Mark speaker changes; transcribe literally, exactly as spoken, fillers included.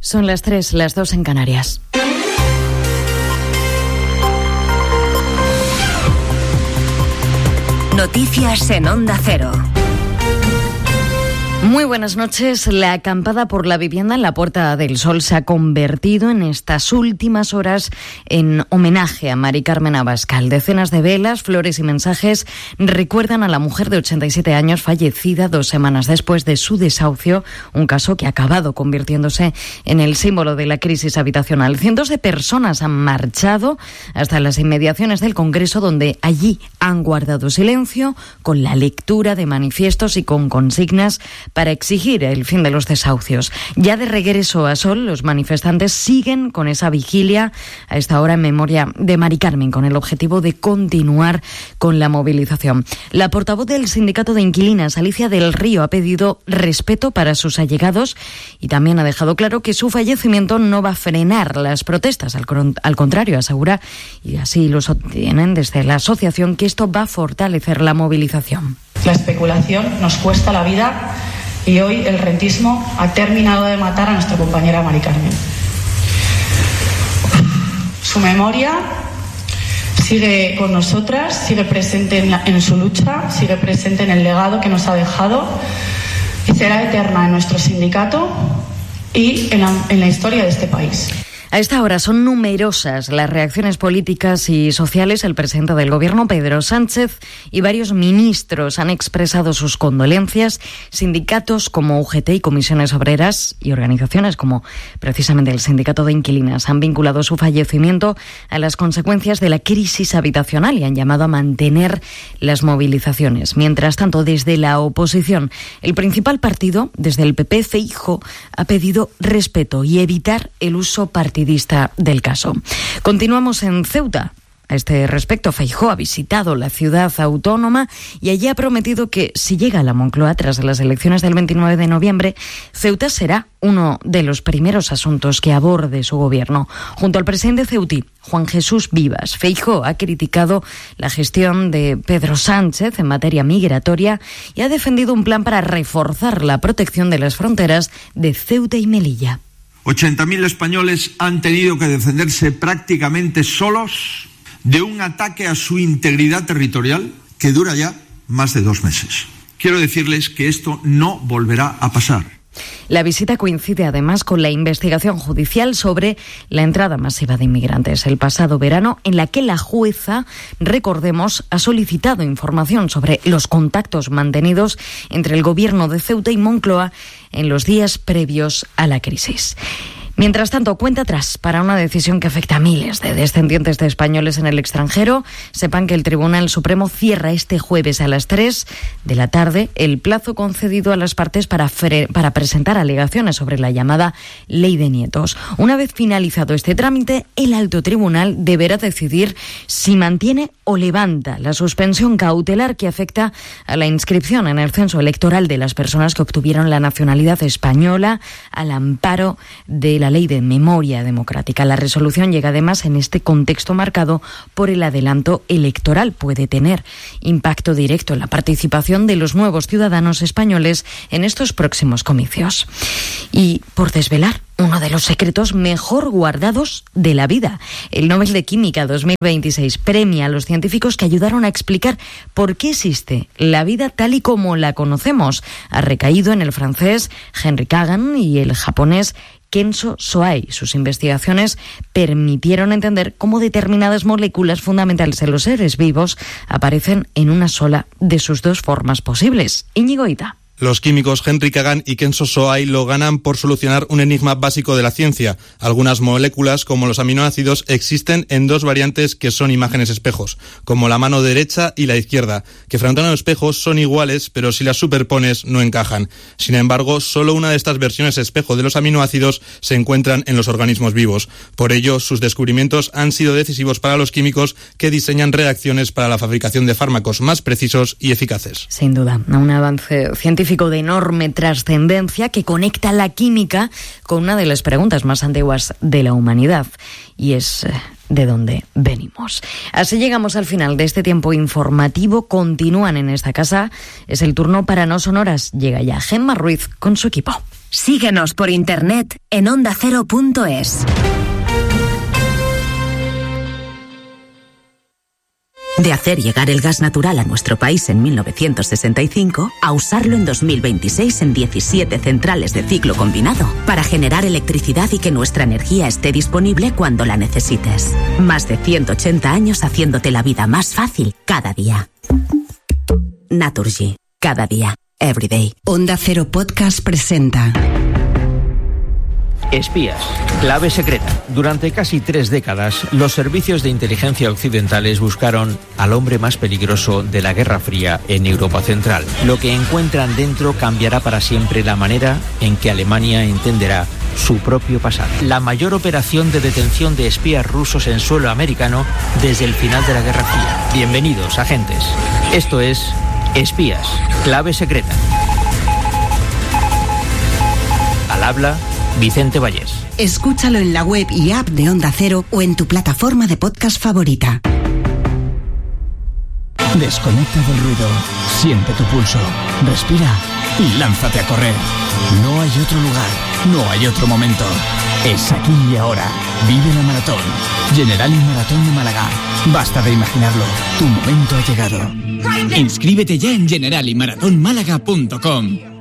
Speaker 1: Son las tres, las dos en Canarias.
Speaker 2: Noticias en Onda Cero.
Speaker 1: Muy buenas noches. La acampada por la vivienda en la Puerta del Sol se ha convertido en estas últimas horas en homenaje a Mari Carmen Abascal. Decenas de velas, flores y mensajes recuerdan a la mujer de ochenta y siete años fallecida dos semanas después de su desahucio, un caso que ha acabado convirtiéndose en el símbolo de la crisis habitacional. Cientos de personas han marchado hasta las inmediaciones del Congreso, donde allí han guardado silencio con la lectura de manifiestos y con consignas para exigir el fin de los desahucios. Ya de regreso a Sol, los manifestantes siguen con esa vigilia a esta hora en memoria de Mari Carmen, con el objetivo de continuar con la movilización. La portavoz del Sindicato de Inquilinas, Alicia del Río, ha pedido respeto para sus allegados y también ha dejado claro que su fallecimiento no va a frenar las protestas. Al, al contrario, asegura, y así lo sostienen desde la asociación, que esto va a fortalecer la movilización.
Speaker 3: La especulación nos cuesta la vida y hoy el rentismo ha terminado de matar a nuestra compañera Mari Carmen. Su memoria sigue con nosotras, sigue presente en, la, en su lucha, sigue presente en el legado que nos ha dejado y será eterna en nuestro sindicato y en la, en la historia de este país.
Speaker 1: A esta hora son numerosas las reacciones políticas y sociales. El presidente del Gobierno, Pedro Sánchez, y varios ministros han expresado sus condolencias. Sindicatos como U G T y comisiones obreras y organizaciones como precisamente el Sindicato de Inquilinas han vinculado su fallecimiento a las consecuencias de la crisis habitacional y han llamado a mantener las movilizaciones. Mientras tanto, desde la oposición, el principal partido, desde el P P, Feijóo, ha pedido respeto y evitar el uso partidista del caso. Continuamos en Ceuta. A este respecto, Feijóo ha visitado la ciudad autónoma y allí ha prometido que, si llega a la Moncloa tras las elecciones del veintinueve de noviembre, Ceuta será uno de los primeros asuntos que aborde su gobierno. Junto al presidente ceutí, Juan Jesús Vivas, Feijóo ha criticado la gestión de Pedro Sánchez en materia migratoria y ha defendido un plan para reforzar la protección de las fronteras de Ceuta y Melilla.
Speaker 4: ochenta mil españoles han tenido que defenderse prácticamente solos de un ataque a su integridad territorial que dura ya más de dos meses. Quiero decirles que esto no volverá a pasar.
Speaker 1: La visita coincide además con la investigación judicial sobre la entrada masiva de inmigrantes el pasado verano, en la que la jueza, recordemos, ha solicitado información sobre los contactos mantenidos entre el gobierno de Ceuta y Moncloa en los días previos a la crisis. Mientras tanto, cuenta atrás para una decisión que afecta a miles de descendientes de españoles en el extranjero. Sepan que el Tribunal Supremo cierra este jueves a las tres de la tarde el plazo concedido a las partes para, fre- para presentar alegaciones sobre la llamada Ley de Nietos. Una vez finalizado este trámite, el alto tribunal deberá decidir si mantiene o levanta la suspensión cautelar que afecta a la inscripción en el censo electoral de las personas que obtuvieron la nacionalidad española al amparo de la La Ley de Memoria Democrática. La resolución llega además en este contexto marcado por el adelanto electoral. Puede tener impacto directo en la participación de los nuevos ciudadanos españoles en estos próximos comicios. Y por desvelar uno de los secretos mejor guardados de la vida. El Nobel de Química dos mil veintiséis premia a los científicos que ayudaron a explicar por qué existe la vida tal y como la conocemos. Ha recaído en el francés Henry Kagan y el japonés Kenzo Soai. Sus investigaciones permitieron entender cómo determinadas moléculas fundamentales en los seres vivos aparecen en una sola de sus dos formas posibles. Íñigo Ita.
Speaker 5: Los químicos Henry Kagan y Kenzo Soai lo ganan por solucionar un enigma básico de la ciencia. Algunas moléculas, como los aminoácidos, existen en dos variantes que son imágenes espejos, como la mano derecha y la izquierda, que frente a un espejo son iguales, pero si las superpones no encajan. Sin embargo, solo una de estas versiones espejo de los aminoácidos se encuentran en los organismos vivos. Por ello, sus descubrimientos han sido decisivos para los químicos que diseñan reacciones para la fabricación de fármacos más precisos y eficaces.
Speaker 1: Sin duda, un avance científico de enorme trascendencia que conecta la química con una de las preguntas más antiguas de la humanidad, y es ¿de dónde venimos? Así llegamos al final de este tiempo informativo. Continúan en esta casa. Es el turno para No Sonoras. Llega ya Gemma Ruiz con su equipo.
Speaker 2: Síguenos por internet en onda cero punto es. De hacer llegar el gas natural a nuestro país en mil novecientos sesenta y cinco a usarlo en dos mil veintiséis en diecisiete centrales de ciclo combinado para generar electricidad y que nuestra energía esté disponible cuando la necesites. Más de ciento ochenta años haciéndote la vida más fácil cada día. Naturgy. Cada día. Every day.
Speaker 6: Onda Cero Podcast presenta
Speaker 7: Espías. Clave secreta. Durante casi tres décadas, los servicios de inteligencia occidentales buscaron al hombre más peligroso de la Guerra Fría en Europa Central. Lo que encuentran dentro cambiará para siempre la manera en que Alemania entenderá su propio pasado. La mayor operación de detención de espías rusos en suelo americano desde el final de la Guerra Fría. Bienvenidos, agentes. Esto es Espías. Clave secreta. Al habla Vicente Vallés.
Speaker 6: Escúchalo en la web y app de Onda Cero o en tu plataforma de podcast favorita.
Speaker 8: Desconecta del ruido, siente tu pulso, respira y lánzate a correr. No hay otro lugar, no hay otro momento. Es aquí y ahora. Vive la maratón. Generali Maratón de Málaga. Basta de imaginarlo. Tu momento ha llegado. Inscríbete ya en generali maratón málaga punto com.